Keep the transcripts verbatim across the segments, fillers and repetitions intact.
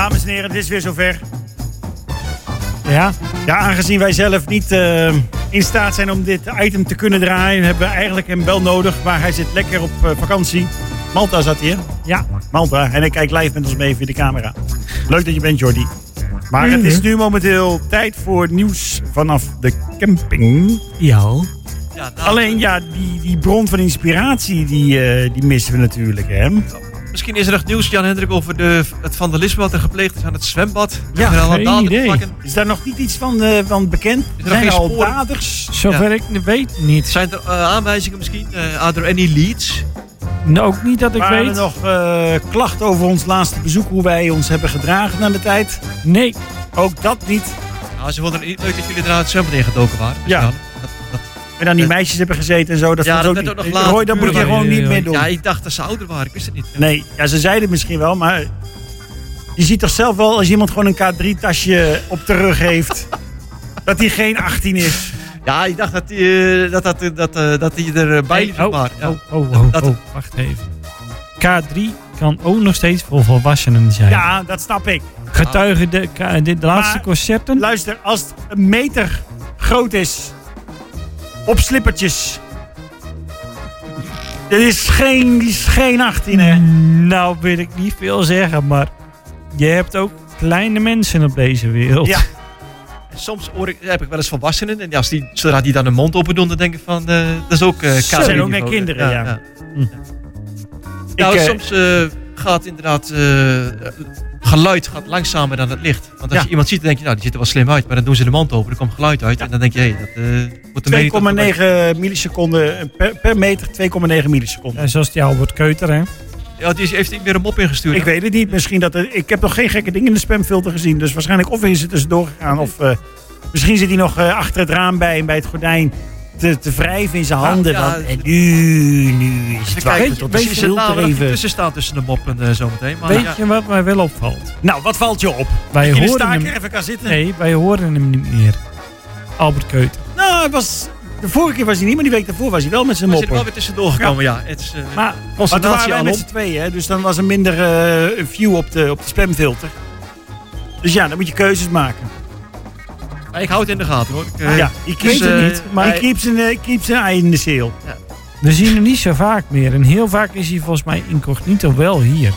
dames en heren, het is weer zover. Ja? Ja, aangezien wij zelf niet uh, in staat zijn om dit item te kunnen draaien, hebben we eigenlijk hem wel nodig. Maar hij zit lekker op uh, vakantie. Malta zat hij, hè? Ja. Malta. En hij kijkt live met ons mee via de camera. Leuk dat je bent, Jordi. Maar mm-hmm. Het is nu momenteel tijd voor nieuws vanaf de camping. Ja. Ja, nou, alleen, ja, die, die bron van inspiratie, die, uh, die missen we natuurlijk, hè? Misschien is er nog nieuws, Jan-Hendrik, over de, het vandalisme wat er gepleegd is aan het zwembad. Ja, er geen idee. Is daar nog niet iets van, uh, van bekend? Is er Zijn nog er al sporen? daders? Zover ja. ik weet niet. Zijn er uh, aanwijzingen misschien? Uh, are there any leads? Nou, ook niet dat ik Waren weet. er nog uh, klachten over ons laatste bezoek, hoe wij ons hebben gedragen na de tijd? Nee. Ook dat niet. Nou, ze vonden het niet leuk dat jullie er aan het zwembad ingedoken waren. Dus ja. Dan, dat, dat, en dan die meisjes hebben gezeten en zo. Dat ja, dat werd ook ook nog niet. later. Roy, dat moet je gewoon niet meer doen. Ja, ik dacht dat ze ouder waren. Ik wist het niet. Nee, ja, ze zeiden het misschien wel, maar je ziet toch zelf wel als iemand gewoon een K drie tasje op de rug heeft, dat hij geen achttien is. Ja, ik dacht dat hij uh, dat, dat, dat, uh, dat die erbij liep. Hey, oh, maar, ja. oh, oh, oh, oh, oh, wacht even. K drie kan ook nog steeds voor volwassenen zijn. Ja, dat snap ik. Getuigen de, de, de laatste maar, concerten. Luister, als het een meter groot is, op slippertjes. Dit is geen, die is geen achttien, hè? Nou, wil ik niet veel zeggen, maar je hebt ook kleine mensen op deze wereld. Ja. Soms hoor ik, heb ik wel eens volwassenen. En als die, zodra die dan hun mond open doen, dan denk ik van, uh, dat is ook uh, K drie. zijn ook net kinderen, ja. ja. ja. Hm. Nou, ik, uh, soms uh, gaat inderdaad, uh, geluid gaat langzamer dan het licht. Want als ja. je iemand ziet, dan denk je, nou, die ziet er wel slim uit. Maar dan doen ze de mond open, er komt geluid uit. Ja. En dan denk je, hé, hey, dat uh, wordt een twee komma negen milliseconden per, per meter, twee komma negen milliseconden. Ja, zoals die Albert Keuter, hè? Ja, die heeft niet meer een mop ingestuurd. Ik hè? weet het niet. Misschien dat er, ik heb nog geen gekke dingen in de spamfilter gezien. Dus waarschijnlijk of is het tussendoor gegaan. Of uh, misschien zit hij nog uh, achter het raam bij en bij het gordijn te, te wrijven in zijn handen. Ja, ja, want, en nu, nu is het wachten tot de filter even tussen staat tussen de mop en uh, zometeen. Maar, weet ja. je wat mij wel opvalt? Nou, wat valt je op? Wij dat je horen de hem, staker even kan zitten? Nee, wij horen hem niet meer. Albert Keuter. Nou, hij was... De vorige keer was hij niet, maar die week daarvoor was hij wel met zijn moppen. We zijn er wel weer tussendoor gekomen, ja. ja. Het is, uh, maar toen waren wij met z'n tweeën, hè, dus dan was er minder uh, view op de, op de spamfilter. Dus ja, dan moet je keuzes maken. Maar ik hou het in de gaten, hoor. Ik, uh, ja, ik weet het uh, niet, maar hij keep zijn, uh, keep zijn ei in de zeel. Ja. We zien hem niet zo vaak meer. En heel vaak is hij volgens mij incognito wel hier.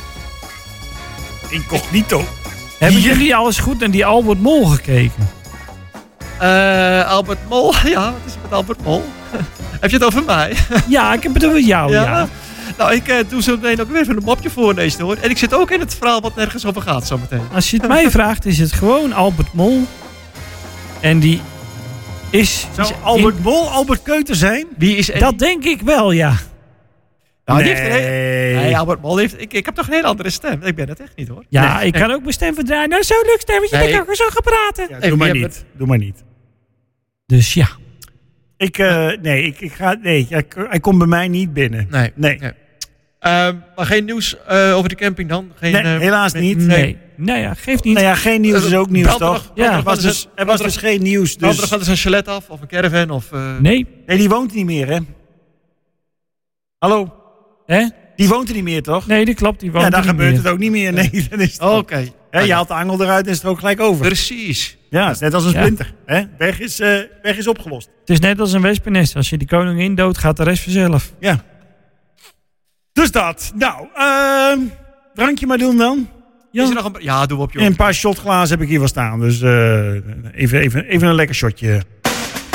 Incognito? Hebben hier? jullie alles goed naar die Albert Mol gekeken? Uh, Albert Mol? Ja, wat is het met Albert Mol? Heb je het over mij? Ja, ik heb het over jou, ja. ja. Nou, ik uh, doe zo meteen ook weer even een mopje voorlezen, hoor. En ik zit ook in het verhaal wat nergens over gaat zo meteen. Als je het mij vraagt, is het gewoon Albert Mol. En die is... Zou is Albert in... Mol Albert Keuter zijn? Wie is dat denk ik wel, ja. Nou, nee. Die heeft een hele... nee, Albert Mol heeft... Ik, ik heb toch een hele andere stem. Ik ben het echt niet, hoor. Ja, nee. ik kan ook mijn stem verdraaien. Nou, zo'n leuk stemmetje, nee. Ik kan zo gaan praten. Ja, doe maar niet. Het... Doe maar niet. Dus ja. Ik, uh, nee, ik, ik ga, nee, hij, hij komt bij mij niet binnen. Nee. nee. nee. Uh, maar geen nieuws uh, over de camping dan? Geen, nee, uh, helaas niet. Nee. nee. Nou ja, geeft niet. Nou ja, geen nieuws is ook nieuws, uh, toch? Nog, ja. Er was dus, er was dus geen nieuws. Dus... Brand er eens een chalet af of een caravan? Of, uh... Nee. Nee, die woont niet meer, hè? Hallo? Hè? Die woont er niet meer, toch? Nee, dat klopt. Die woont ja, dan er niet gebeurt meer. het ook niet meer. Nee, dan is het Oké. Okay. He, je haalt de angel eruit en is het er ook gelijk over. Precies. Ja, het is net als een splinter. Ja. He? Weg, is, uh, weg is opgelost. Het is net als een wespennest. Als je die koningin doodt, gaat de rest vanzelf. Ja. Dus dat. Nou, uh, drankje maar doen dan. Ja, is er nog een... ja doe op, joh. En een paar shotglazen heb ik hier wel staan. Dus uh, even, even, even een lekker shotje.